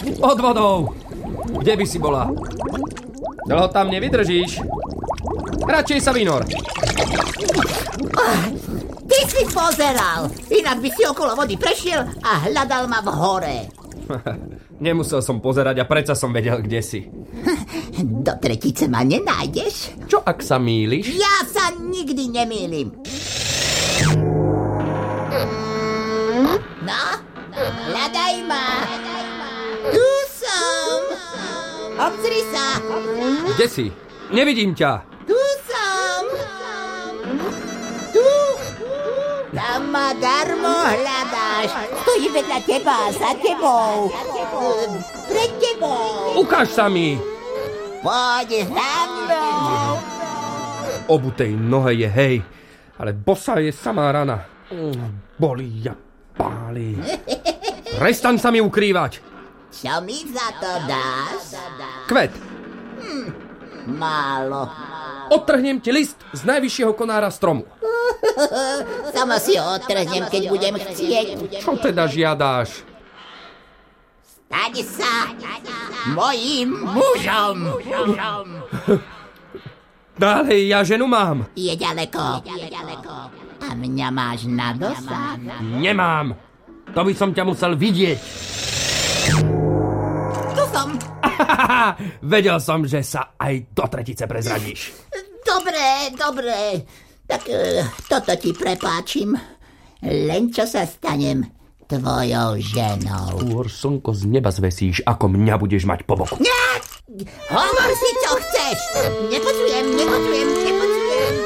Pod vodou. Kde by si bola? Dlho tam nevydržíš. Radšej sa vynor. Ty si pozeral. Inak by si okolo vody prešiel a hľadal ma v hore. Nemusel som pozerať a predsa som vedel, kde si. Do tretice ma nenájdeš? Čo ak sa mýliš? Ja sa nikdy nemýlim. No, hľadaj ma. Tu som. Obzri sa. Kde si? Nevidím ťa. Tu som. Tu. Tam ma darmo hľadáš. Stojí vedľa teba, za tebou. Pred tebou. Ukáž sa mi. Poď za mnou. Obutej nohe je hej, ale bosa je samá rana. Bolí a páli. Prestaň sa mi ukrývať. Čo mi za to dáš? Kvet. Málo. Odtrhnem ti list z najvyššieho konára stromu. Sama si ho odtrhnem, keď budem chcieť. Čo teda žiadáš? Staň sa mojím mužom. Dálej, ja ženu mám. Je ďaleko. A mňa máš na dosah? Nemám. To by som ťa musel vidieť. Tu som. Vedel som, že sa aj do tretice prezradíš. Dobre. Tak toto ti prepáčim. Len čo sa stanem tvojou ženou. Skôr slnko z neba zvesíš, ako mňa budeš mať po boku. Hovor si, čo chceš. Nepočujem.